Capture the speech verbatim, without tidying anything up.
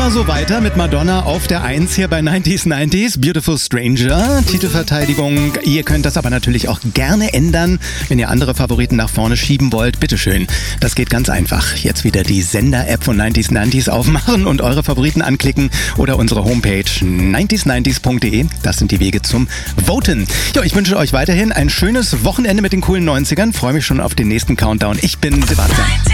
immer so weiter mit Madonna auf der eins hier bei neunzig neunzig. Beautiful Stranger, Titelverteidigung. Ihr könnt das aber natürlich auch gerne ändern, wenn ihr andere Favoriten nach vorne schieben wollt. Bitteschön. Das geht ganz einfach. Jetzt wieder die Sender-App von neunzig neunzig aufmachen und eure Favoriten anklicken oder unsere Homepage neunzig neunzig punkt de. Das sind die Wege zum Voten. Ja, ich wünsche euch weiterhin ein schönes Wochenende mit den coolen neunzigern. Freue mich schon auf den nächsten Countdown. Ich bin Sebastian.